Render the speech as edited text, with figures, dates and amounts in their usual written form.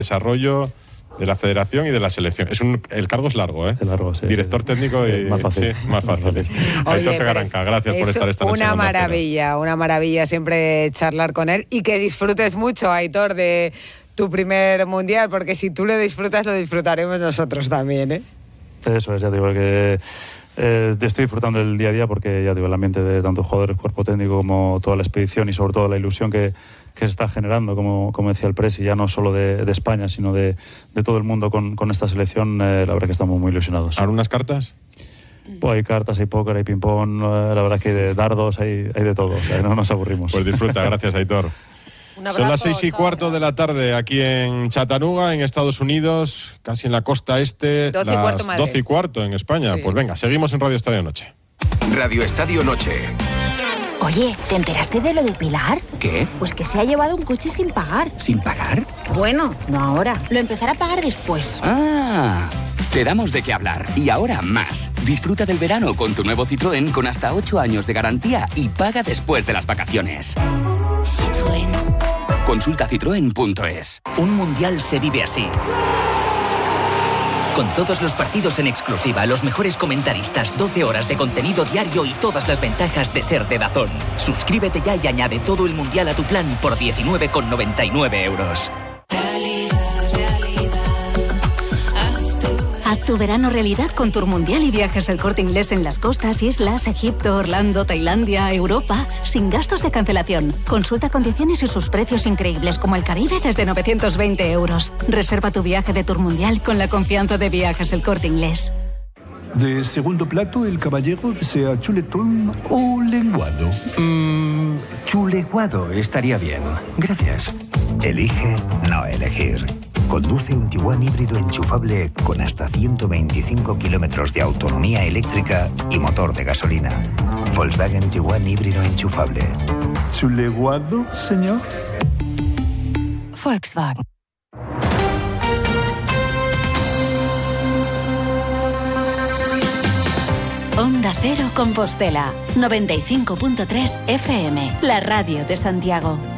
desarrollo de la federación y de la selección. El cargo es largo, ¿eh? Es largo, sí. Director técnico y... más fácil. Sí, más fácil. Aitor Pegaranca, gracias por estar esta noche. Una maravilla siempre charlar con él y que disfrutes mucho, Aitor, de tu primer mundial, porque si tú lo disfrutas, lo disfrutaremos nosotros también, ¿eh? Eso es, ya digo que estoy disfrutando el día a día porque ya digo, el ambiente de tanto jugadores, cuerpo técnico como toda la expedición y sobre todo la ilusión que se está generando, como decía el Presi, ya no solo de España, sino de todo el mundo con esta selección, la verdad que estamos muy ilusionados. ¿Algunas cartas? Pues hay cartas, hay póker, hay ping-pong, la verdad que hay de dardos, hay de todo, o sea, no nos aburrimos. Pues disfruta, gracias, Aitor. Son las 6:15 de la tarde aquí en Chattanooga, en Estados Unidos, casi en la costa este, 12:15 en España. Sí. Pues venga, seguimos en Radio Estadio Noche. Radio Estadio Noche. Oye, ¿te enteraste de lo de Pilar? ¿Qué? Pues que se ha llevado un coche sin pagar. ¿Sin pagar? Bueno, no ahora. Lo empezará a pagar después. ¡Ah! Te damos de qué hablar. Y ahora más. Disfruta del verano con tu nuevo Citroën con hasta 8 años de garantía y paga después de las vacaciones. Citroën. Consulta citroen.es. Un mundial se vive así. Con todos los partidos en exclusiva, los mejores comentaristas, 12 horas de contenido diario y todas las ventajas de ser de DAZN. Suscríbete ya y añade todo el mundial a tu plan por 19,99 €. Haz tu verano realidad con Tour Mundial y viajes El Corte Inglés en las costas, islas, Egipto, Orlando, Tailandia, Europa, sin gastos de cancelación. Consulta condiciones y sus precios increíbles como el Caribe desde 920 €. Reserva tu viaje de Tour Mundial con la confianza de viajes El Corte Inglés. De segundo plato, el caballero desea chuletón o lenguado. Chuleguado estaría bien. Gracias. Elige no elegir. Conduce un Tiguan híbrido enchufable con hasta 125 kilómetros de autonomía eléctrica y motor de gasolina. Volkswagen Tiguan híbrido enchufable. ¿Chuleguado, señor? Volkswagen. Onda Cero Compostela, 95.3 FM, la radio de Santiago.